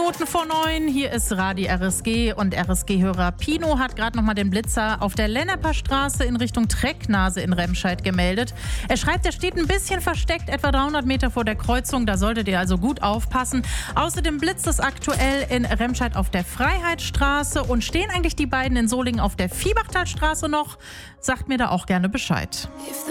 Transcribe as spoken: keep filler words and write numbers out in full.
Minuten vor neun, hier ist Radio R S G und R S G-Hörer Pino hat gerade nochmal den Blitzer auf der Lenneper Straße in Richtung Trecknase in Remscheid gemeldet. Er schreibt, der steht ein bisschen versteckt, etwa dreihundert Meter vor der Kreuzung, da solltet ihr also gut aufpassen. Außerdem blitzt es aktuell in Remscheid auf der Freiheitsstraße und stehen eigentlich die beiden in Solingen auf der Viehbachtalstraße noch? Sagt mir da auch gerne Bescheid.